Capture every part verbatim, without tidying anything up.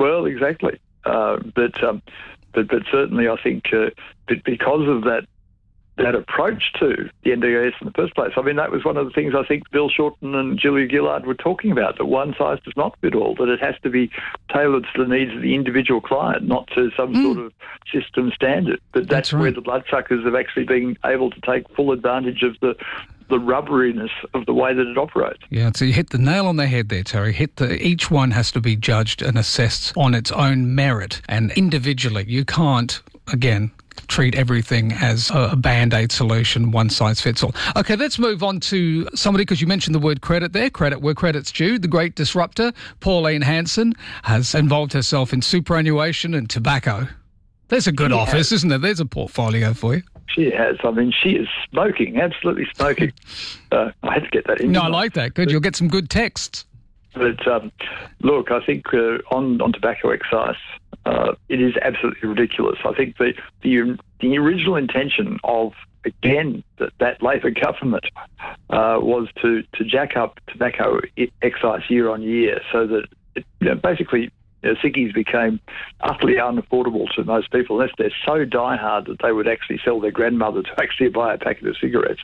well, exactly. Uh, but, um, but but certainly, I think uh, because of that that approach to the N D I S in the first place. I mean, that was one of the things I think Bill Shorten and Julia Gillard were talking about, that one size does not fit all, that it has to be tailored to the needs of the individual client, not to some mm. sort of system standard. But that's, that's right. where the bloodsuckers have actually been able to take full advantage of the the rubberiness of the way that it operates. Yeah, so you hit the nail on the head there, Terry. Hit the, each one has to be judged and assessed on its own merit and individually. You can't, again, treat everything as a Band-Aid solution, one size fits all. Okay, let's move on to somebody, because you mentioned the word credit there, credit where credit's due. The great disruptor, Pauline Hanson, has involved herself in superannuation and tobacco. There's a good she office, has. isn't there? There's a portfolio for you. She has. I mean, she is smoking, absolutely smoking. uh, I had to get that in. No, I like that. Good. But, you'll get some good texts. But um, look, I think uh, on, on tobacco excise, uh, it is absolutely ridiculous. I think the, the, the original intention of, again, that, that Labor government uh, was to, to jack up tobacco excise year on year so that it, you know, basically, you know, ciggies became utterly unaffordable to most people unless they're so diehard that they would actually sell their grandmother to actually buy a packet of cigarettes.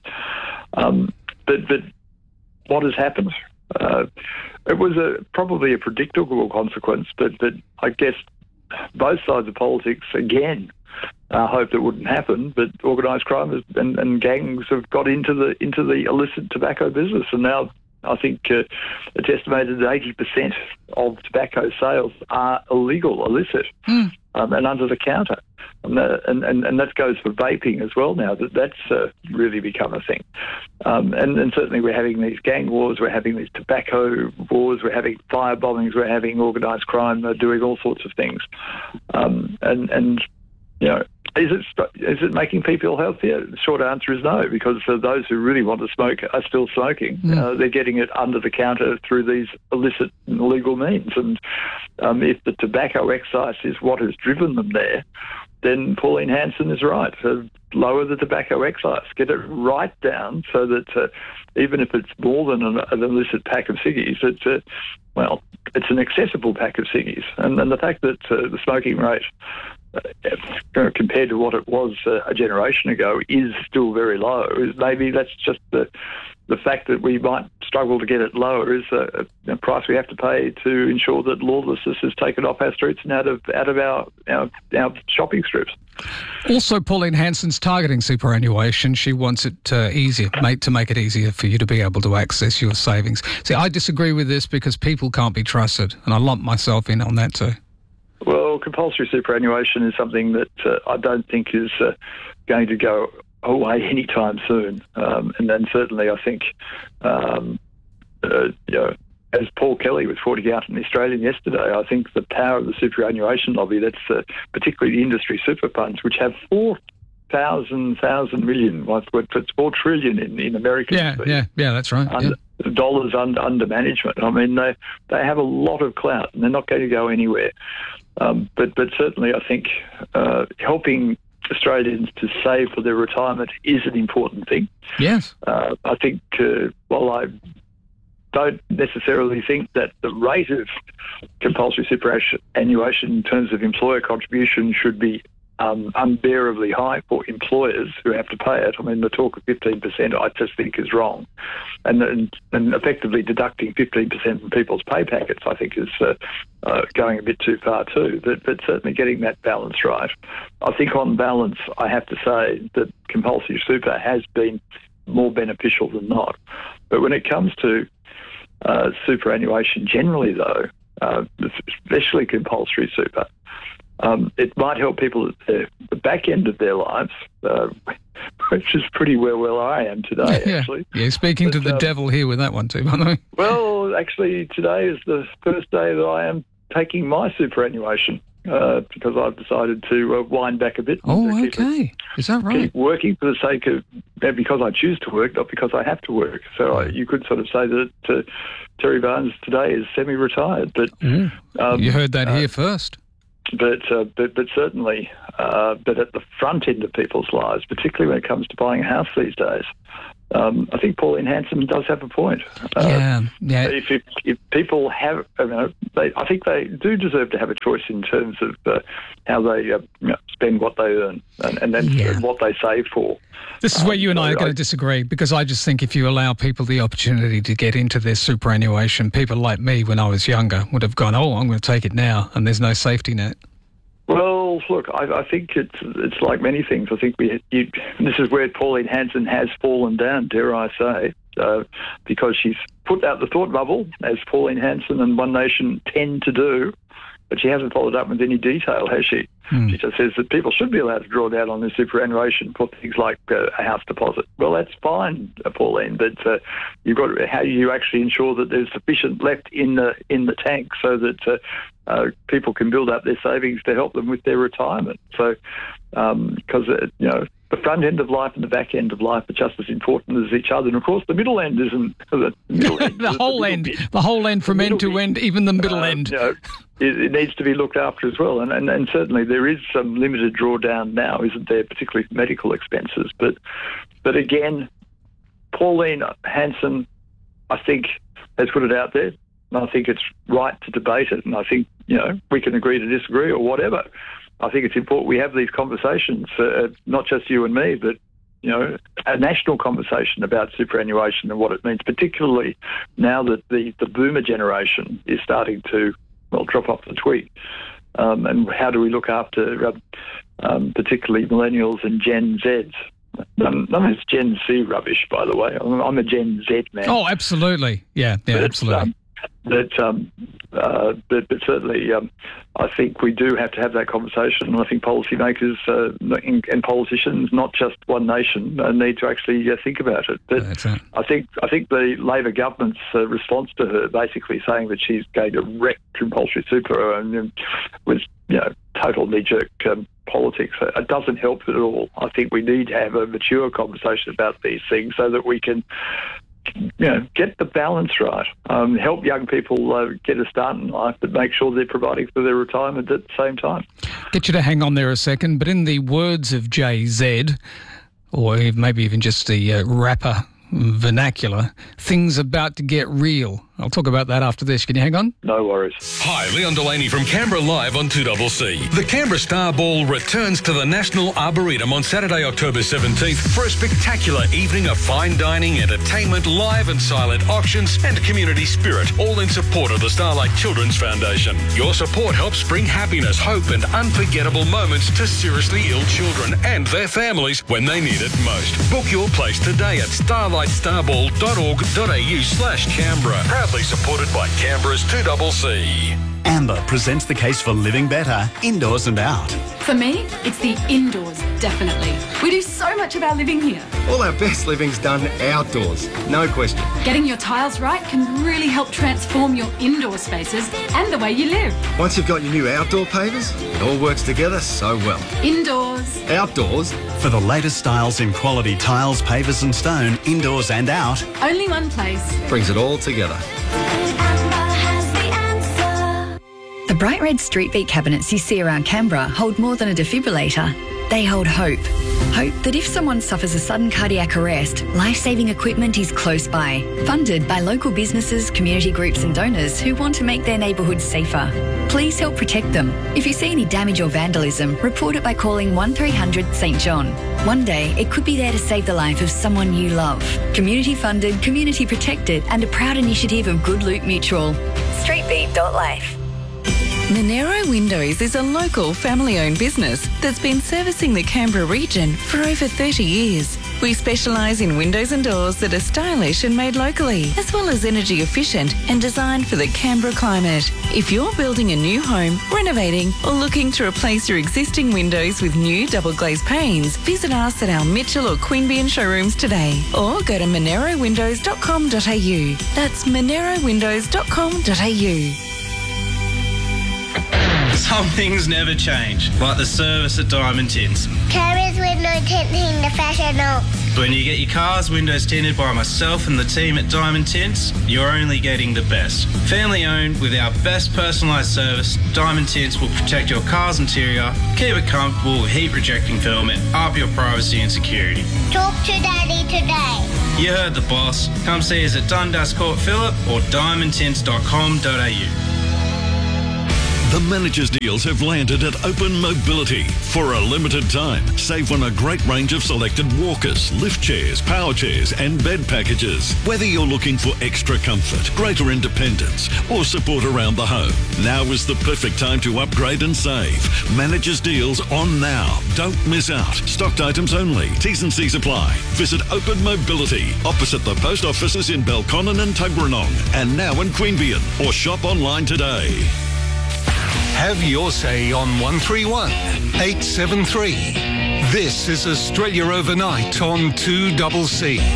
Um, but, but what has happened? Uh, it was a, probably a predictable consequence, but, but I guess both sides of politics, again, uh, hoped it wouldn't happen, but organised crime has, and, and gangs have got into the into the illicit tobacco business, and now I think uh, it's estimated that eighty percent of tobacco sales are illegal, illicit, mm. um, and under the counter. And, that, and, and, and that goes for vaping as well now. That That's uh, really become a thing. Um, and, and certainly we're having these gang wars, we're having these tobacco wars, we're having fire bombings, we're having organised crime, uh, doing all sorts of things. Um, and, and, you know, Is it is it making people healthier? The short answer is no, because uh, those who really want to smoke are still smoking. Mm. Uh, they're getting it under the counter through these illicit and illegal means. And um, if the tobacco excise is what has driven them there, then Pauline Hanson is right. So lower the tobacco excise, get it right down so that uh, even if it's more than an, an illicit pack of ciggies, it's uh, well, it's an accessible pack of ciggies. And, and the fact that uh, the smoking rate, Uh, compared to what it was uh, a generation ago, is still very low. Maybe that's just the the fact that we might struggle to get it lower is a, a price we have to pay to ensure that lawlessness is taken off our streets and out of out of our our, our shopping strips. Also, Pauline Hanson's targeting superannuation. She wants it uh, easier, mate, to make it easier for you to be able to access your savings. See, I disagree with this because people can't be trusted, and I lump myself in on that too. Well, compulsory superannuation is something that uh, I don't think is uh, going to go away anytime soon. Um, and then certainly I think, um, uh, you know, as Paul Kelly was pointing out in the Australian yesterday, I think the power of the superannuation lobby, that's uh, particularly the industry super funds, which have four thousand, thousand million, it's four trillion in, in American Yeah, speed, yeah, yeah, that's right. Under, yeah. Dollars under, under management. I mean, they, they have a lot of clout and they're not going to go anywhere. Um, but, but certainly I think uh, helping Australians to save for their retirement is an important thing. Yes. Uh, I think, uh, while I don't necessarily think that the rate of compulsory superannuation in terms of employer contribution should be um, unbearably high for employers who have to pay it. I mean, the talk of fifteen percent I just think is wrong. And, and, and effectively deducting fifteen percent from people's pay packets I think is uh, uh, going a bit too far too. But, but certainly getting that balance right. I think on balance I have to say that compulsory super has been more beneficial than not. But when it comes to uh, superannuation generally though, uh, especially compulsory super, Um, it might help people at the, the back end of their lives, uh, which is pretty where well I am today, yeah. actually. Yeah, speaking but, to the um, devil here with that one too, by the way. Well, actually, today is the first day that I am taking my superannuation uh, because I've decided to uh, wind back a bit. Oh, okay. Is that right? Keep working for the sake of, because I choose to work, not because I have to work. So I, you could sort of say that uh, Terry Barnes today is semi-retired. But mm. um, you heard that uh, here first. But, uh, but but certainly, uh, but at the front end of people's lives, particularly when it comes to buying a house these days, um, I think Pauline Hanson does have a point. Uh, yeah, yeah. If, if, if people have, you know, they, I think they do deserve to have a choice in terms of uh, how they uh, you know, spend what they earn and, and then Yeah. what they save for. This is where Um, you and I are so going I- to disagree, because I just think if you allow people the opportunity to get into their superannuation, people like me when I was younger would have gone, oh, I'm going to take it now, and there's no safety net. Well, look, I, I think it's it's like many things. I think we you, this is where Pauline Hanson has fallen down, dare I say, uh, because she's put out the thought bubble, as Pauline Hanson and One Nation tend to do, but she hasn't followed up with any detail, has she? Hmm. She just says that people should be allowed to draw down on their superannuation for things like uh, a house deposit. Well, that's fine, uh, Pauline, but uh, you've got to, how do you actually ensure that there's sufficient left in the in the tank so that uh, uh, people can build up their savings to help them with their retirement? So, because uh, you know. The front end of life and the back end of life are just as important as each other. And, of course, the middle end isn't. The, middle end, the whole the end, bit. the whole end from The end middle to bit. end, even the middle Uh, end. You know, it, it needs to be looked after as well. And, and, and certainly there is some limited drawdown now, isn't there, particularly for medical expenses. But, but again, Pauline Hanson, I think, has put it out there. And I think it's right to debate it. And I think, you know, we can agree to disagree or whatever. I think it's important we have these conversations, uh, not just you and me, but, you know, a national conversation about superannuation and what it means, particularly now that the, the boomer generation is starting to, well, drop off the twig. Um, and how do we look after um, um, particularly millennials and Gen Zs? None, none of this Gen Z rubbish, by the way. I'm, I'm a Gen Z man. Oh, absolutely. Yeah, yeah, But, absolutely. um, But, um, uh, but, but certainly, um, I think we do have to have that conversation. And I think policymakers uh, and politicians, not just One Nation, uh, need to actually uh, think about it. But That's it. I think I think the Labor government's uh, response to her, basically saying that she's going to wreck compulsory super, and um, was you know total knee-jerk um, politics. It doesn't help at all. I think we need to have a mature conversation about these things so that we can. You know, get the balance right. Um, help young people uh, get a start in life, but make sure they're providing for their retirement at the same time. Get you to hang on there a second, but in the words of Jay Z, or maybe even just the uh, rapper vernacular, things about to get real. I'll talk about that after this. Can you hang on? No worries. Hi, Leon Delaney from Canberra Live on two C C. The Canberra Star Ball returns to the National Arboretum on Saturday, October seventeenth for a spectacular evening of fine dining, entertainment, live and silent auctions and community spirit, all in support of the Starlight Children's Foundation. Your support helps bring happiness, hope and unforgettable moments to seriously ill children and their families when they need it most. Book your place today at starlight starball dot org dot a u slash Canberra. Proudly supported by Canberra's two C C. Amber presents the case for living better, indoors and out. For me, it's the indoors, definitely. We do so much of our living here. All our best living's done outdoors, no question. Getting your tiles right can really help transform your indoor spaces and the way you live. Once you've got your new outdoor pavers, it all works together so well. Indoors. Outdoors, For the latest styles in quality tiles, pavers and stone, indoors and out, Only one place. brings it all together. The bright red street beat cabinets you see around Canberra hold more than a defibrillator. They hold hope. Hope that if someone suffers a sudden cardiac arrest, life-saving equipment is close by. Funded by local businesses, community groups and donors who want to make their neighbourhoods safer. Please help protect them. If you see any damage or vandalism, report it by calling one three hundred St John. One day, it could be there to save the life of someone you love. Community funded, community protected and a proud initiative of Good Loot Mutual. streetbeat dot life. Monero Windows is a local family-owned business that's been servicing the Canberra region for over thirty years. We specialise in windows and doors that are stylish and made locally, as well as energy efficient and designed for the Canberra climate. If you're building a new home, renovating or looking to replace your existing windows with new double glazed panes, visit us at our Mitchell or Queanbeyan showrooms today or go to monero windows dot com dot a u. That's monero windows dot com dot a u. Some things never change, like the service at Diamond Tints. Carers with no tinting the fashion. When you get your car's windows tinted by myself and the team at Diamond Tints, you're only getting the best. Family owned with our best personalised service, Diamond Tints will protect your car's interior, keep it comfortable with heat rejecting film and up your privacy and security. Talk to Daddy today. You heard the boss. Come see us at Dundas Court Phillip or diamond tints dot com dot a u. The managers' deals have landed at Open Mobility. For a limited time, save on a great range of selected walkers, lift chairs, power chairs and bed packages. Whether you're looking for extra comfort, greater independence or support around the home, now is the perfect time to upgrade and save. Managers' deals on now. Don't miss out. Stocked items only. T's and C's apply. Visit Open Mobility opposite the post offices in Belconnen and Tuggeranong and now in Queanbeyan, or shop online today. Have your say on one three one, eight seven three. This is Australia Overnight on two C C.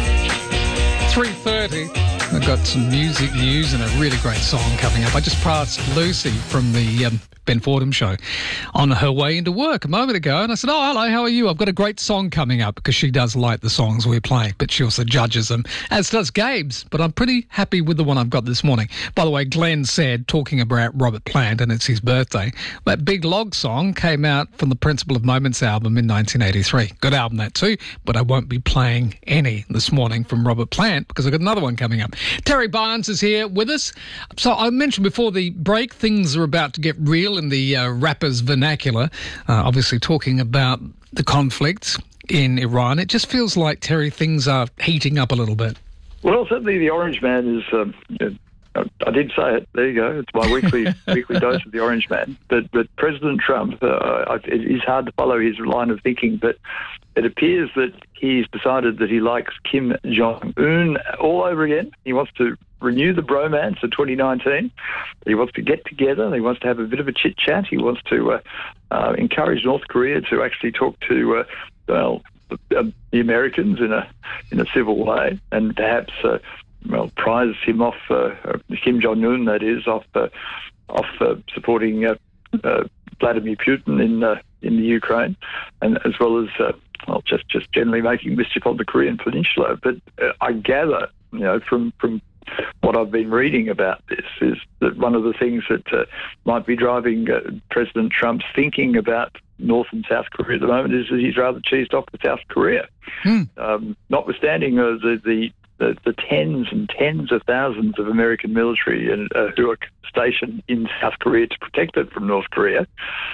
three thirty. I've got some music news and a really great song coming up. I just passed Lucy from the um, Ben Fordham show on her way into work a moment ago, and I said, oh, hello, how are you? I've got a great song coming up, because she does like the songs we play, but she also judges them, as does Gabe's, but I'm pretty happy with the one I've got this morning. By the way, Glenn said, talking about Robert Plant, and it's his birthday, that Big Log song came out from the Principle of Moments album in nineteen eighty-three. Good album, that too, but I won't be playing any this morning from Robert Plant, because I've got another one coming up. Terry Barnes is here with us. So I mentioned before the break, things are about to get real in the uh, rapper's vernacular, uh, obviously talking about the conflict in Iran. It just feels like, Terry, things are heating up a little bit. Well, certainly the Orange Man is... Um, uh, I did say it. There you go. It's my weekly weekly dose of the Orange Man. But, but President Trump, uh, it is hard to follow his line of thinking, but it appears that he's decided that he likes Kim Jong-un all over again. He wants to renew the bromance for twenty nineteen. He wants to get together. He wants to have a bit of a chit-chat. He wants to uh, uh, encourage North Korea to actually talk to, uh, well, the, the Americans in a in a civil way, and perhaps... Uh, well, prize him off, uh, Kim Jong-un, that is, off uh, off uh, supporting uh, uh, Vladimir Putin in uh, in the Ukraine, and as well as uh, well, just just generally making mischief on the Korean Peninsula. But uh, I gather, you know, from from what I've been reading about this, is that one of the things that uh, might be driving uh, President Trump's thinking about North and South Korea at the moment is that he's rather cheesed off with South Korea, hmm. um, notwithstanding uh, the the The, the tens and tens of thousands of American military and, uh, who are stationed in South Korea to protect it from North Korea.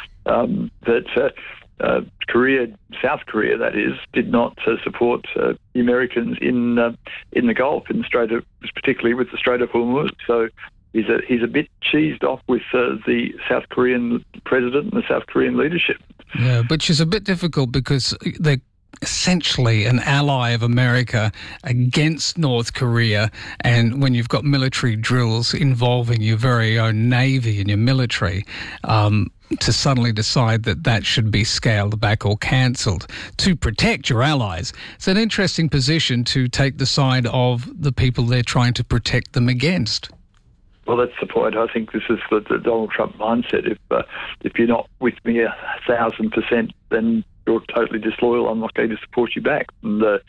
Um, that uh, uh, Korea, South Korea, that is, did not uh, support uh, the Americans in uh, in the Gulf, in the Strait of, particularly with the Strait of Hormuz. So he's a he's a bit cheesed off with uh, the South Korean president and the South Korean leadership. Yeah, which is a bit difficult because they. Essentially an ally of America against North Korea, and when you've got military drills involving your very own navy and your military, um, to suddenly decide that that should be scaled back or cancelled to protect your allies. It's an interesting position to take the side of the people they're trying to protect them against. Well, that's the point. I think this is the, the Donald Trump mindset. If uh, if you're not with me a thousand percent, then you're totally disloyal. I'm not going to support you back. And, uh,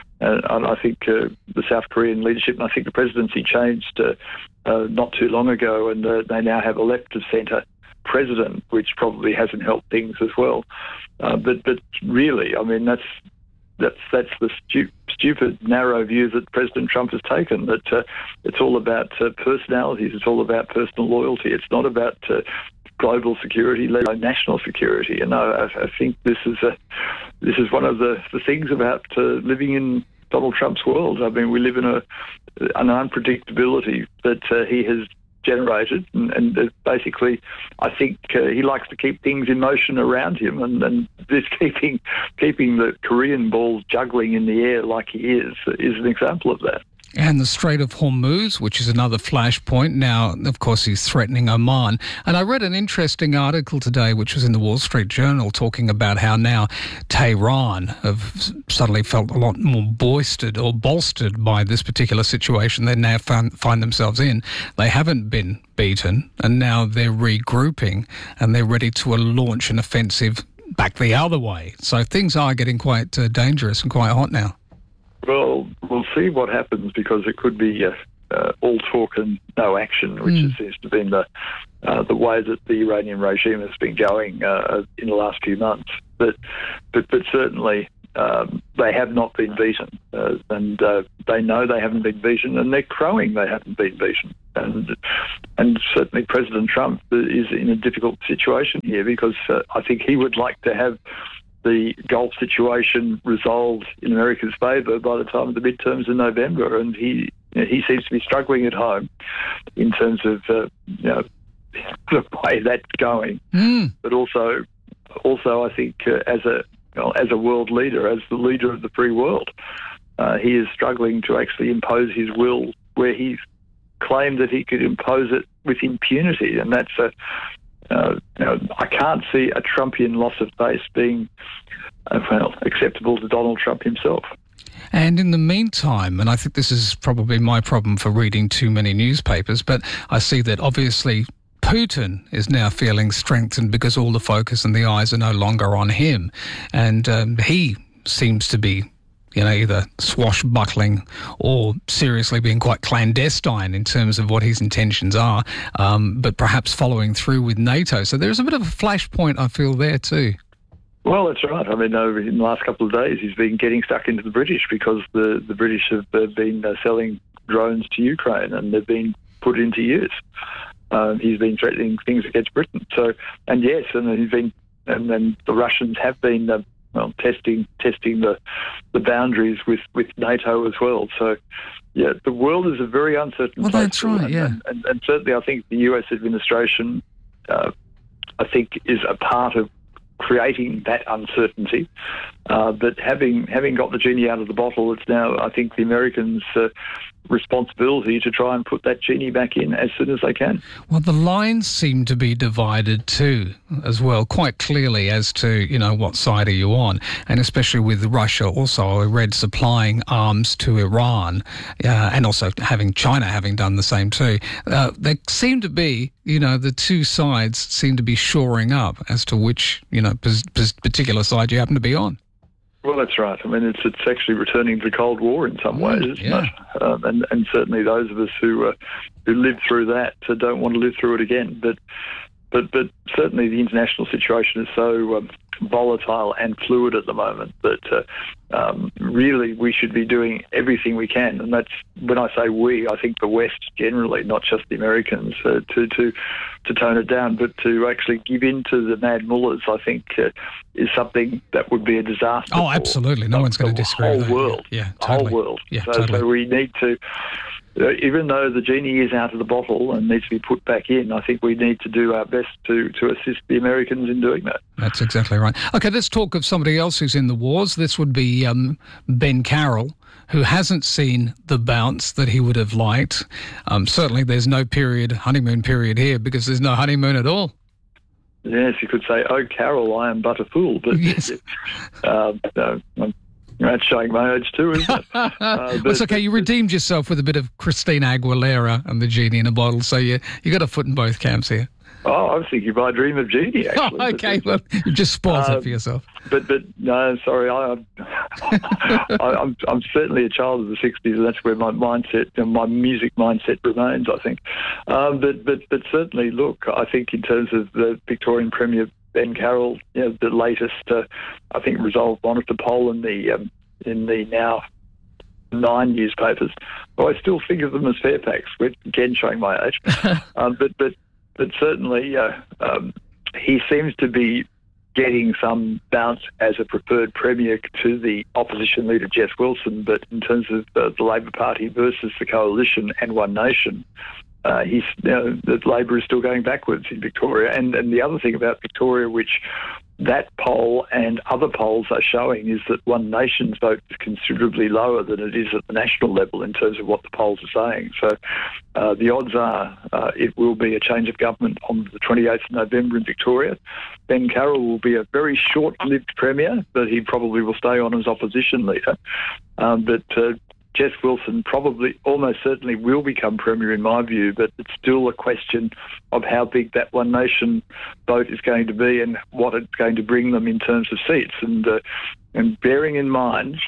and I think uh, the South Korean leadership, and I think the presidency changed uh, uh, not too long ago, and uh, they now have a left-of-centre president, which probably hasn't helped things as well. Uh, but but really, I mean, that's that's that's the stu- stupid, narrow view that President Trump has taken, that uh, it's all about uh, personalities, it's all about personal loyalty, it's not about uh, global security, let alone national security. And I, I think this is a, this is one of the, the things about uh, living in Donald Trump's world. I mean, we live in a an unpredictability that uh, he has generated, and, and uh, basically I think uh, he likes to keep things in motion around him, and, and this keeping keeping the Korean balls juggling in the air like he is is an example of that. And the Strait of Hormuz, which is another flashpoint. Now, of course, he's threatening Oman. And I read an interesting article today, which was in the Wall Street Journal, talking about how now Tehran have suddenly felt a lot more boosted or bolstered by this particular situation they now found, find themselves in. They haven't been beaten, and now they're regrouping, and they're ready to launch an offensive back the other way. So things are getting quite uh, dangerous and quite hot now. Well, we'll see what happens, because it could be uh, uh, all talk and no action, which mm. seems to have been the uh, the way that the Iranian regime has been going uh, in the last few months. But but, but certainly um, they have not been beaten, uh, and uh, they know they haven't been beaten, and they're crowing they haven't been beaten. And and certainly President Trump is in a difficult situation here, because uh, I think he would like to have the Gulf situation resolved in America's favour by the time of the midterms in November, and he you know, he seems to be struggling at home in terms of uh, you know the way that's going. Mm. But also, also I think uh, as a you know, as a world leader, as the leader of the free world, uh, he is struggling to actually impose his will where he's claimed that he could impose it with impunity, and that's a Uh, you know, I can't see a Trumpian loss of face being uh, well acceptable to Donald Trump himself. And in the meantime, and I think this is probably my problem for reading too many newspapers, but I see that obviously Putin is now feeling strengthened because all the focus and the eyes are no longer on him, and um, he seems to be you know, either swashbuckling or seriously being quite clandestine in terms of what his intentions are, um, but perhaps following through with NATO. So there's a bit of a flashpoint, I feel, there too. Well, that's right. I mean, over in the last couple of days, he's been getting stuck into the British, because the, the British have uh, been uh, selling drones to Ukraine, and they've been put into use. Uh, he's been threatening things against Britain. So, and yes, and he's been, and then the Russians have been uh, well, testing testing the the boundaries with, with NATO as well. So, yeah, the world is a very uncertain well, place. That's right, and, yeah. And, and, and certainly I think the U S administration, uh, I think, is a part of creating that uncertainty. Uh, but having having got the genie out of the bottle, it's now, I think, the Americans' uh, responsibility to try and put that genie back in as soon as they can. Well, the lines seem to be divided too, as well, quite clearly as to, you know, what side are you on, and especially with Russia also, I read, supplying arms to Iran, uh, and also having China having done the same too. Uh, there seem to be, you know, the two sides seem to be shoring up as to which, you know, p- p- particular side you happen to be on. Well, that's right. I mean, it's it's actually returning to the Cold War in some ways, isn't yeah. it? Um, and and certainly those of us who uh, who lived through that uh, don't want to live through it again. But but but certainly the international situation is so um, volatile and fluid at the moment that uh, um, really we should be doing everything we can. And that's, when I say we, I think the West generally, not just the Americans, uh, to to to tone it down, but to actually give in to the mad mullahs, I think, uh, is something that would be a disaster. Oh, absolutely. No one's going to disagree with that. The whole world. Yeah, yeah the totally. whole world. Yeah, so, totally. so we need to, uh, even though the genie is out of the bottle and needs to be put back in, I think we need to do our best to, to assist the Americans in doing that. That's exactly right. Okay, let's talk of somebody else who's in the wars. This would be um, Ben Carroll, who hasn't seen the bounce that he would have liked. Um, certainly there's no period, honeymoon period here, because there's no honeymoon at all. Yes, you could say, oh, Carol, I am but a fool. But yes. uh, no, that's showing my age too, isn't it? Uh, well, it's okay. You redeemed yourself with a bit of Christina Aguilera and the genie in a bottle, so you you got a foot in both camps here. Oh, I was thinking by Dream of Genie, actually. Oh, okay, well, you just spoiled um, it for yourself. But, but no, sorry, I, I, I'm, I'm certainly a child of the sixties, and that's where my mindset, my music mindset remains, I think. Um, but, but, but certainly, look, I think in terms of the Victorian Premier, Ben Carroll, you know, the latest, uh, I think, Resolve Monitor poll in the, um, in the now nine newspapers, well, I still think of them as Fairfax, which, again, showing my age. um, but, but, But certainly, uh, um, he seems to be getting some bounce as a preferred premier to the opposition leader, Jess Wilson. But in terms of uh, the Labor Party versus the Coalition and One Nation, uh, he's, you know, the Labor is still going backwards in Victoria. And, and the other thing about Victoria, which that poll and other polls are showing, is that One Nation's vote is considerably lower than it is at the national level in terms of what the polls are saying. So uh, the odds are uh, it will be a change of government on the twenty-eighth of November in Victoria. Ben Carroll will be a very short-lived premier, but he probably will stay on as opposition leader. Um, but uh, Jess Wilson probably, almost certainly, will become premier in my view, but it's still a question of how big that One Nation vote is going to be and what it's going to bring them in terms of seats. And uh, and bearing in mind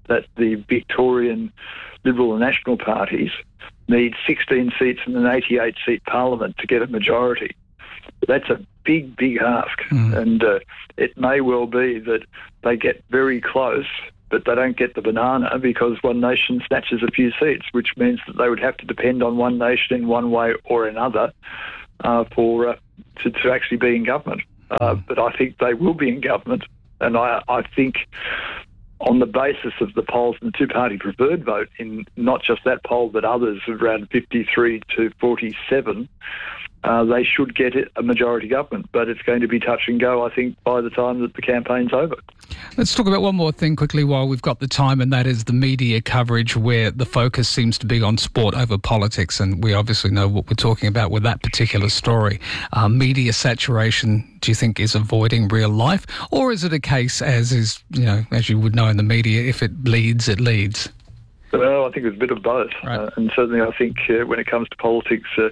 that the Victorian Liberal and National parties need sixteen seats in an eighty-eight seat parliament to get a majority. That's a big, big ask. Mm. And uh, it may well be that they get very close, but they don't get the banana because one nation snatches a few seats, which means that they would have to depend on one nation in one way or another uh, for uh, to, to actually be in government. Uh, but I think they will be in government, and I, I think on the basis of the polls and the two-party preferred vote, in not just that poll but others, around fifty-three to forty-seven, uh, they should get a majority government. But it's going to be touch and go, I think, by the time that the campaign's over. Let's talk about one more thing quickly while we've got the time, and that is the media coverage where the focus seems to be on sport over politics, and we obviously know what we're talking about with that particular story. Uh, media saturation, do you think, is avoiding real life, or is it a case, as is, you know, as you would know in the media, if it bleeds, it leads? Well, I think it's a bit of both. Right. Uh, and certainly I think uh, when it comes to politics, uh,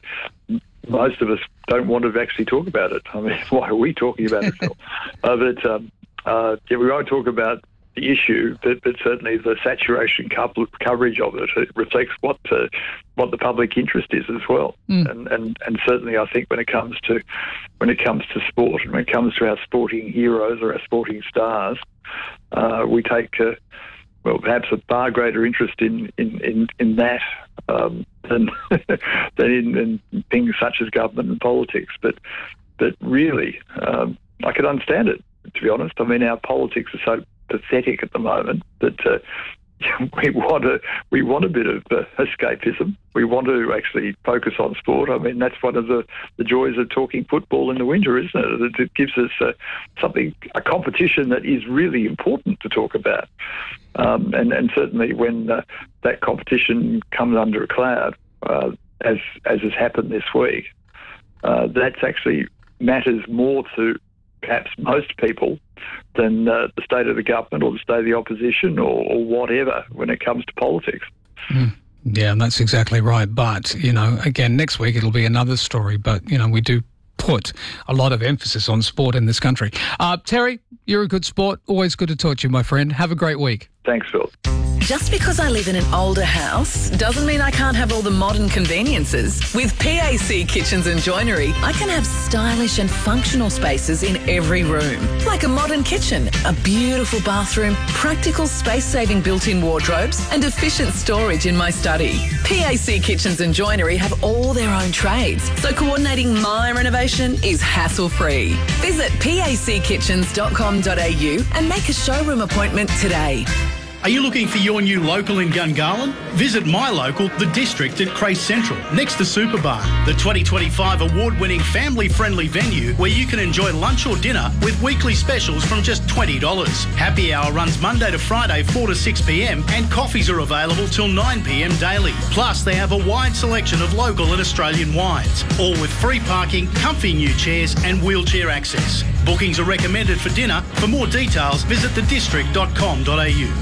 most of us don't want to actually talk about it. I mean, why are we talking about it, Phil? uh, but um, uh, yeah, we won't talk about the issue, but, but certainly the saturation co- coverage of it, it reflects what uh, what the public interest is as well. Mm. And, and and certainly I think when it comes to when it comes to sport and when it comes to our sporting heroes or our sporting stars, uh, we take uh, well perhaps a far greater interest in in in, in that um, than than in, in things such as government and politics. But but really, um, I could understand it, to be honest. I mean, our politics are so pathetic at the moment that uh, we want a we want a bit of uh, escapism. We want to actually focus on sport. I mean, that's one of the, the joys of talking football in the winter, isn't it? It gives us uh, something, a competition that is really important to talk about. Um, and, and certainly when uh, that competition comes under a cloud, uh, as as has happened this week, uh, that's actually matters more to perhaps most people than uh, the state of the government or the state of the opposition or, or whatever when it comes to politics. Mm. Yeah, that's exactly right. But, you know, again, next week it'll be another story. But, you know, we do put a lot of emphasis on sport in this country. Uh, Terry, you're a good sport. Always good to talk to you, my friend. Have a great week. Thanks, Phil. Just because I live in an older house doesn't mean I can't have all the modern conveniences. With P A C Kitchens and Joinery, I can have stylish and functional spaces in every room. Like a modern kitchen, a beautiful bathroom, practical space-saving built-in wardrobes and efficient storage in my study. P A C Kitchens and Joinery have all their own trades, so coordinating my renovation is hassle-free. Visit p a c kitchens dot com dot a u and make a showroom appointment today. Are you looking for your new local in Gungahlin? Visit my local, The District at Crace Central, next to Superbar, the twenty twenty-five award-winning family-friendly venue where you can enjoy lunch or dinner with weekly specials from just twenty dollars. Happy hour runs Monday to Friday, four to six p m, and coffees are available till nine p m daily. Plus, they have a wide selection of local and Australian wines, all with free parking, comfy new chairs and wheelchair access. Bookings are recommended for dinner. For more details, visit the district dot com dot a u.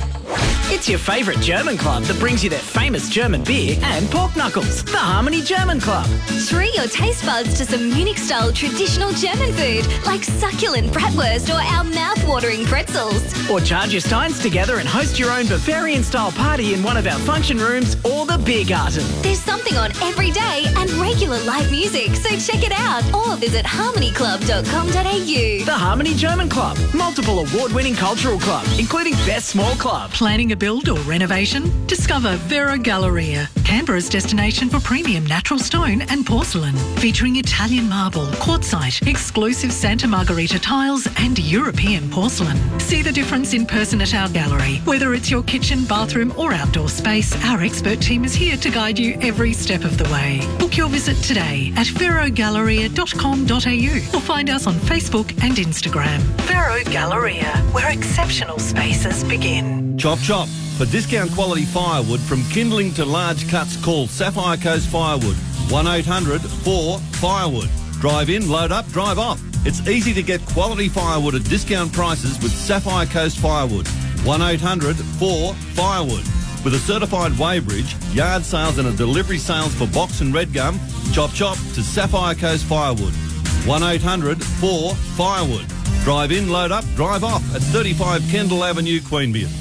It's your favourite German club that brings you their famous German beer and pork knuckles. The Harmony German Club. Treat your taste buds to some Munich-style traditional German food like succulent bratwurst or our mouth-watering pretzels. Or charge your steins together and host your own Bavarian-style party in one of our function rooms or the beer garden. There's something on every day and regular live music, so check it out or visit harmony club dot com dot a u. The Harmony German Club. Multiple award-winning cultural club, including Best Small Club. Planning a build or renovation? Discover Vero Galleria, Canberra's destination for premium natural stone and porcelain. Featuring Italian marble, quartzite, exclusive Santa Margherita tiles and European porcelain. See the difference in person at our gallery. Whether it's your kitchen, bathroom or outdoor space, our expert team is here to guide you every step of the way. Book your visit today at vero galleria dot com dot a u or find us on Facebook and Instagram. Vero Galleria, where exceptional spaces begin. Chop chop. For discount quality firewood from kindling to large cuts, call Sapphire Coast Firewood. one eight hundred four firewood. Drive in, load up, drive off. It's easy to get quality firewood at discount prices with Sapphire Coast Firewood. one eight hundred four firewood. With a certified weighbridge, yard sales and a delivery sales for box and red gum, chop chop to Sapphire Coast Firewood. one eight hundred four firewood. Drive in, load up, drive off at thirty-five Kendall Avenue, Queanbeyan.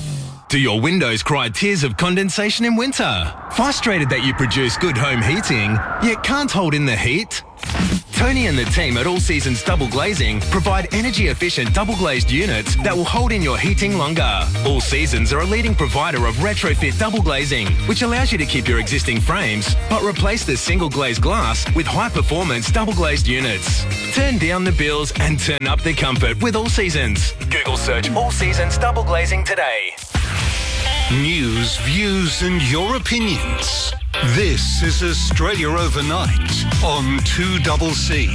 Do your windows cry tears of condensation in winter? Frustrated that you produce good home heating, yet can't hold in the heat? Tony and the team at All Seasons Double Glazing provide energy-efficient double-glazed units that will hold in your heating longer. All Seasons are a leading provider of retrofit double glazing, which allows you to keep your existing frames, but replace the single-glazed glass with high-performance double-glazed units. Turn down the bills and turn up the comfort with All Seasons. Google search All Seasons Double Glazing today. News, views and your opinions. This is Australia Overnight on two C C.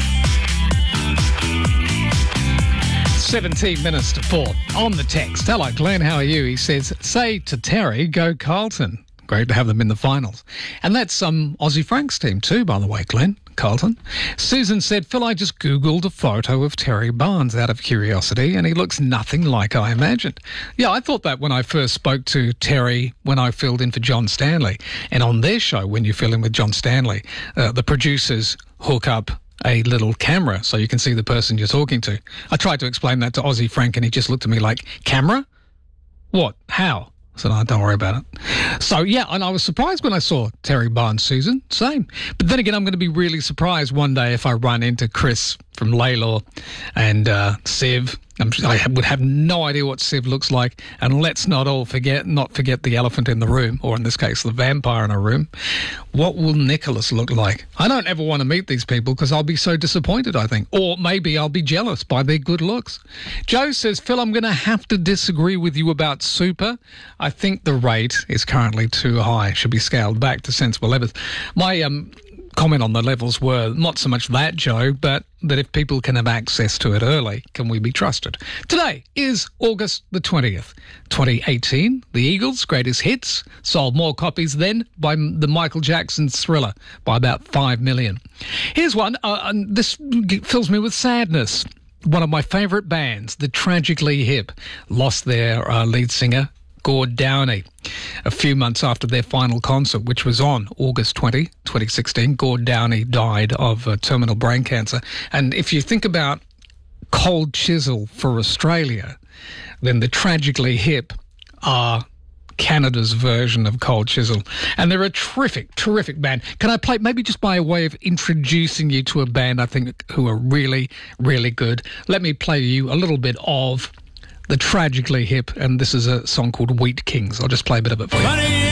seventeen minutes to four. On the text. Hello, Glenn. How are you? He says, say to Terry, go Carlton. Great to have them in the finals. And that's um, Aussie Frank's team too, by the way, Glenn. Carlton. Susan said, Phil, I just Googled a photo of Terry Barnes out of curiosity and he looks nothing like I imagined. Yeah, I thought that when I first spoke to Terry when I filled in for John Stanley. And on their show, when you fill in with John Stanley, uh, the producers hook up a little camera so you can see the person you're talking to. I tried to explain that to Aussie Frank and he just looked at me like, camera? What? How? I said, oh, don't worry about it. So, yeah, and I was surprised when I saw Terry Barnes, Susan. Same. But then again, I'm going to be really surprised one day if I run into Chris from Laylaw and uh, Siv. I'm, I would have no idea what Siv looks like. And let's not all forget, not forget the elephant in the room, or in this case, the vampire in a room. What will Nicholas look like? I don't ever want to meet these people because I'll be so disappointed, I think. Or maybe I'll be jealous by their good looks. Joe says, Phil, I'm going to have to disagree with you about Super. I think the rate is currently too high. It should be scaled back to sensible levels. My um, comment on the levels were not so much that, Joe, but that if people can have access to it early, can we be trusted? Today is August the twentieth, twenty eighteen. The Eagles' greatest hits sold more copies then by the Michael Jackson Thriller by about five million. Here's one. Uh, and this fills me with sadness. One of my favourite bands, the Tragically Hip, lost their uh, lead singer, Gord Downey. A few months after their final concert, which was on August twentieth, twenty sixteen, Gord Downey died of uh, terminal brain cancer. And if you think about Cold Chisel for Australia, then the Tragically Hip are Canada's version of Cold Chisel. And they're a terrific, terrific band. Can I play, maybe just by way of introducing you to a band I think who are really, really good? Let me play you a little bit of the Tragically Hip, and this is a song called Wheat Kings. I'll just play a bit of it for you.